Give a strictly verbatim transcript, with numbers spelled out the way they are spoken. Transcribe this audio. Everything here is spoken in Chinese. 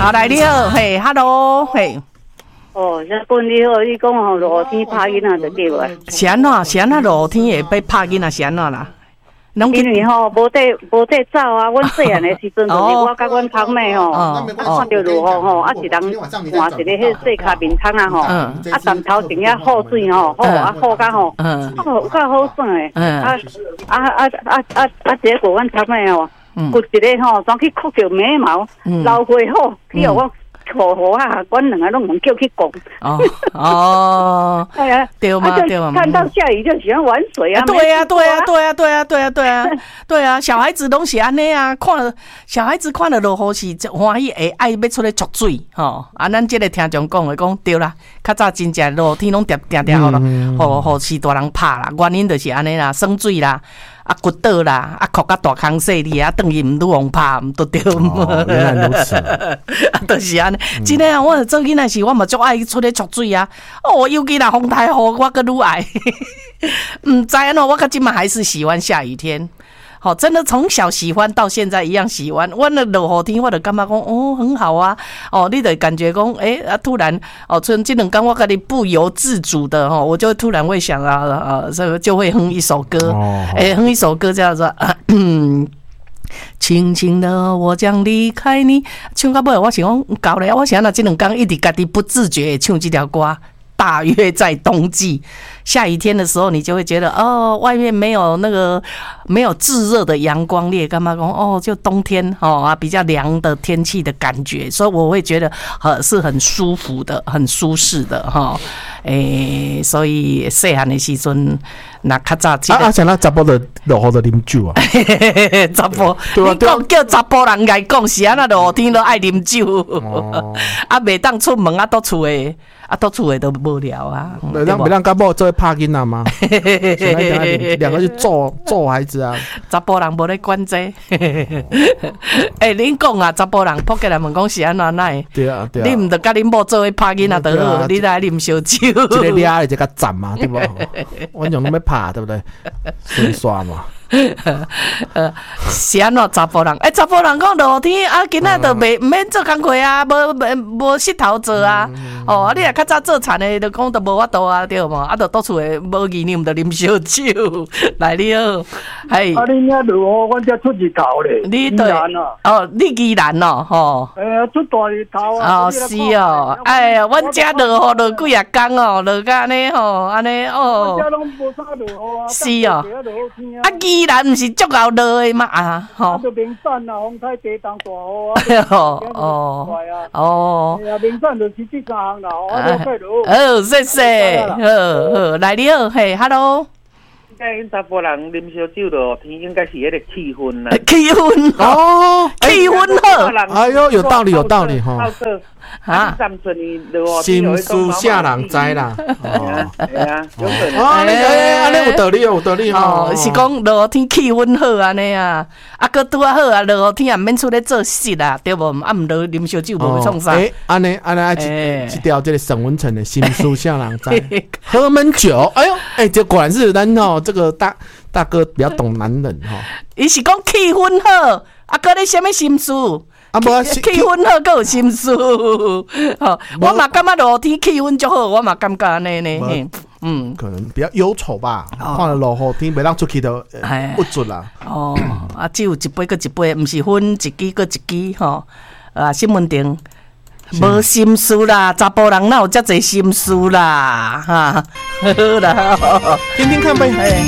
好，来你好，嘿 ，Hello， 嘿。 哦，这本你好，你讲吼落雨天拍囡仔就对啊。 是安怎？是安怎落雨天会要拍囡仔是安怎啦？ 因为吼无得无得走啊，阮细汉的时阵就是我甲阮堂妹吼，啊看到落雨吼，啊是人换一个迄细卡面窗啊吼，啊站头前遐雨水吼，好啊好甲吼，好有够好耍诶，啊啊啊啊啊啊！结果阮堂妹吼，骨一个吼，转去哭着眉毛，流血好，去互我。好好啊，阮两个拢能叫去讲。哦哦， 哎呀， 对嘛对嘛。 看到下雨就喜欢玩水啊。 对呀对呀对呀对呀对呀对呀对啊，小孩子拢是安尼啊，看了小孩子看了落雨是欢喜会爱要出来捉水吼。啊，咱这个听众讲的讲对啦，较早真正落雨天拢定定定好了，互互是大人拍啦，原因就是安尼啦，生水啦。啊，骨倒啦，啊，哭甲大空细哩，啊，等于毋愈往拍，毋都对。 哦，原来如此。 啊，就是安尼。真诶啊，我做囡仔时，我嘛足爱出咧捉水啊。哦，尤其若风台雨，我阁愈爱。毋知安怎，我到今嘛还是喜欢下雨天。好，真的从小喜欢到现在一样喜欢。我那落雨天，我就感觉讲哦很好啊。哦，你就感觉讲，诶、欸、啊，突然哦，从这两天我跟你不由自主的哈、哦，我就突然会想啊啊，这个就会哼一首歌，诶、欸，哼一首歌叫做。啊嗯轻轻的，我将离开你。唱到尾，我想讲搞了，我想那这两天一直家己不自觉地唱这条歌。大约在冬季下雨天的时候，你就会觉得哦，外面没有那个没有炙热的阳光，你也干嘛讲哦，就冬天哦啊比较凉的天气的感觉，所以我会觉得呃是很舒服的，很舒适的哈。诶、欸，所以细汉的时阵，那较早啊啊，像那查甫的落雨的啉酒啊， 查甫，你讲叫查甫人来讲是安那落雨天都爱啉酒，哦、啊，袂当出门啊，倒厝诶。啊，到厝诶都无聊啊！ 没让没让干部做拍囡仔吗？两个去揍揍孩子啊！ 查甫人无咧管这。诶、欸，恁讲啊，查甫人扑起来问讲是安怎奈？ 对啊对啊！ 你毋得甲恁某做伙拍囡仔就好，你来啉烧酒。 一个抓的，一个斩嘛，对不？我用那么拍，对不对？顺刷嘛。 呃，是安怎查甫人？诶、欸，查甫人讲落雨天啊，今仔就袂毋免做工课啊，无无无佚头做啊。哦，啊，你若较早做田的，就讲都无法度啊，对嘛？啊，就倒厝诶无意念，就啉烧酒。来你好，嘿。 啊，你遐落雨，阮遮出日头咧。 你对哦，你宜兰哦，吼。 哎呀，出大日头啊！ 哦，是哦，哎呀，阮遮落雨落几啊工哦，落甲安尼吼，安尼哦。 阮遮拢无啥落雨啊。 是哦。啊，宜兰毋是足够落的嘛啊，吼。啊， 就明山啊，风台地动大雨啊。 哦哦哦。 哎呀，明山就是这三项啦，我落快落。 好，谢谢，好好，来你好，嘿 ，Hello。 应该因查甫人啉烧酒落天，应该是迄个气氛啦。 气氛哦，气氛好。 哎呦，有道理，有道理哈。 啊，三寸落心思下人知啦。 哦，系啊，有可能。 啊，你哎，安尼有道理，有道理哈。 是讲落雨天气氛好安尼啊，啊，搁拄啊好啊，落雨天也免出来做事啦，对无？啊，毋落啉烧酒无创啥。 哎，安尼安尼一一条这个沈文成的心思下人知。喝闷酒，哎呦，哎，这果然是咱吼这个大大哥比较懂男人哈。 伊是讲气氛好，啊，搁咧什么心思？啊，无气氛好，搁有心思。吼，我嘛感觉落天气氛就好，我嘛感觉安尼呢。嗯， 可能比较忧愁吧。看了落雨天，袂当出去都不准啦。 哦，啊，只有一杯搁一杯，毋是分一支搁一支吼。啊，新闻顶无心思啦，查甫人哪有遮侪心思啦？哈，好啦， 听听看呗。